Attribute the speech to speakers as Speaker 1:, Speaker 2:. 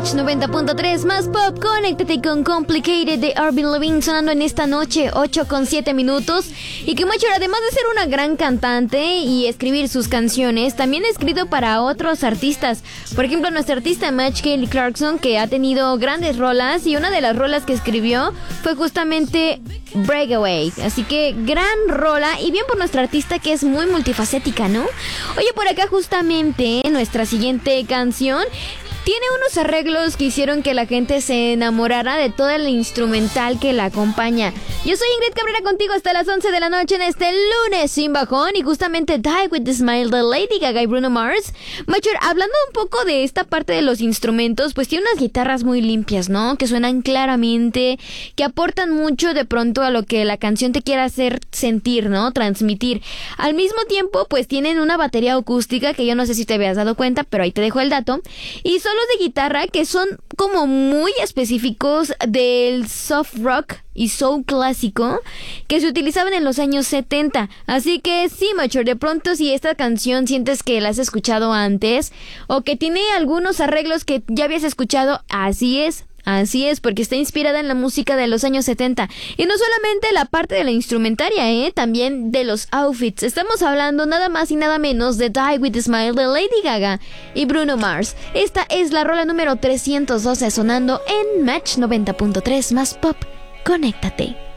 Speaker 1: Match 90.3 más pop. Conéctate con Complicated de Arvin Levine sonando en esta noche, 8:07. Y que Machor, además de ser una gran cantante y escribir sus canciones, también ha escrito para otros artistas. Por ejemplo, nuestra artista Match, Kelly Clarkson, que ha tenido grandes rolas, y una de las rolas que escribió fue justamente Breakaway. Así que gran rola, y bien por nuestra artista, que es muy multifacética, ¿no? Oye, por acá justamente nuestra siguiente canción tiene unos arreglos que hicieron que la gente se enamorara de todo el instrumental que la acompaña. Yo soy Ingrid Cabrera, contigo hasta las 11 de la noche en este lunes sin bajón, y justamente Die With The Smile de Lady Gaga y Bruno Mars. Machor, hablando un poco de esta parte de los instrumentos, pues tiene unas guitarras muy limpias, ¿no? Que suenan claramente, que aportan mucho de pronto a lo que la canción te quiera hacer sentir, ¿no? Transmitir. Al mismo tiempo, pues tienen una batería acústica que yo no sé si te habías dado cuenta, pero ahí te dejo el dato. Y solos de guitarra que son como muy específicos del soft rock y soul clásico que se utilizaban en los años 70. Así que sí, Machor, de pronto si esta canción sientes que la has escuchado antes o que tiene algunos arreglos que ya habías escuchado, así es, porque está inspirada en la música de los años 70. Y no solamente la parte de la instrumentaria, también de los outfits. Estamos hablando nada más y nada menos de Die With The Smile de Lady Gaga y Bruno Mars. Esta es la rola número 312 sonando en Match 90.3 más pop. Conéctate.